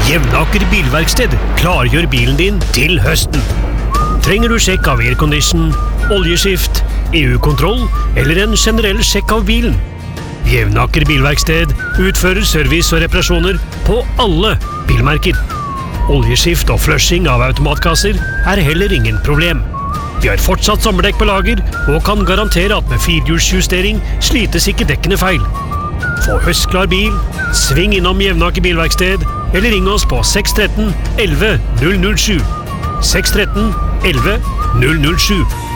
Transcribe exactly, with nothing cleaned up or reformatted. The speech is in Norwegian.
Jevnaker bilverksted klargjør bilen din til høsten. Trenger du sjekk av aircondition, oljeskift, E U-kontroll eller en generell sjekk av bilen? Jevnaker bilverksted utfører service og reparasjoner på alle bilmerker. Oljeskift og flushing av automatkasser er heller ingen problem. Vi har fortsatt sommerdekk på lager og kan garantere at med firehjulsjustering slites ikke dekkene feil. Få høstklar bil, sving innom Jevnaker bilverksted eller ring oss på seks ett tre elleve null null sju. seks ett tre elleve null null sju.